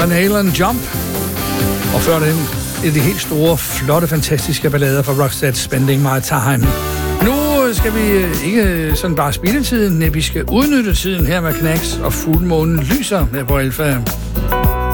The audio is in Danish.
Van Halen Jump. Og før den er de helt store, flotte, fantastiske ballader fra Roxette, Spending My Time. Nu skal vi ikke sådan bare spilde tiden, vi skal udnytte tiden her med Knacks og fuldmånen lyser her på Alfa.